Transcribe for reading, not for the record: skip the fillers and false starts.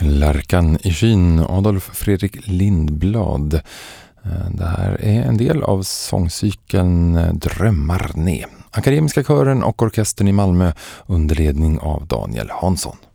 Lärkan i skyn, Adolf Fredrik Lindblad. Det här är en del av sångcykeln Drömmar ne. Akademiska kören och orkestern i Malmö under ledning av Daniel Hansson.